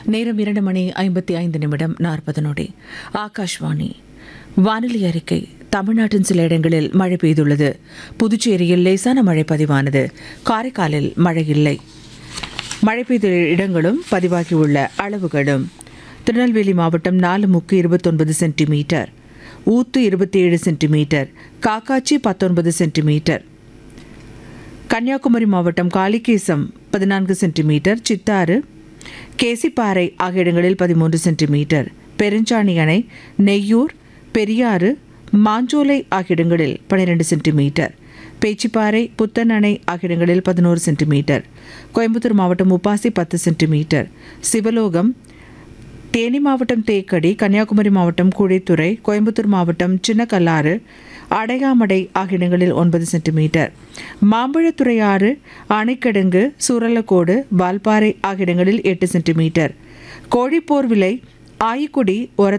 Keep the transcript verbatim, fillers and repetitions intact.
நேரம் இரண்டு மணி ஐம்பத்தி ஐந்து நிமிடம் நாற்பது நொடி. ஆகாஷ்வாணி வானிலை அறிக்கை. தமிழ்நாட்டின் சில இடங்களில் மழை பெய்துள்ளது. புதுச்சேரியில் லேசான மழை பதிவானது. காரைக்காலில் மழை இல்லை. மழை பெய்த இடங்களும் பதிவாகியுள்ள அளவுகளும்: திருநெல்வேலி மாவட்டம் நாலுமுக்கு இருபத்தொன்பது சென்டிமீட்டர், ஊத்து இருபத்தி ஏழு சென்டிமீட்டர், காக்காச்சி பத்தொன்பது சென்டிமீட்டர், கன்னியாகுமரி மாவட்டம் காளிகேசம் பதினான்கு சென்டிமீட்டர், சித்தாறு, கேசிப்பாறை ஆகிய இடங்களில் பதிமூன்று சென்டிமீட்டர், பெருஞ்சாணி அணை, நெய்யூர், பெரியாறு, மாஞ்சோலை ஆகிய இடங்களில் பன்னிரண்டு சென்டிமீட்டர், பேச்சிப்பாறை, புத்தன் அணை ஆகிய இடங்களில் பதினோரு சென்டிமீட்டர், கோயம்புத்தூர் மாவட்டம் உப்பாசி பத்து சென்டிமீட்டர், சிவலோகம், தேனி மாவட்டம் தேக்கடி, கன்னியாகுமரி மாவட்டம் குழித்துறை, கோயம்புத்தூர் மாவட்டம் சின்னக்கல்லாறு, அடையாமடை ஆகிய இடங்களில் ஒன்பது சென்டிமீட்டர், மாம்பழத்துறையாறு, அணைக்கடங்கு, சூரலக்கோடு, வால்பாறை ஆகிய இடங்களில் எட்டு சென்டிமீட்டர், கோழிப்போர் விலை, ஆயிக்குடி, ஒர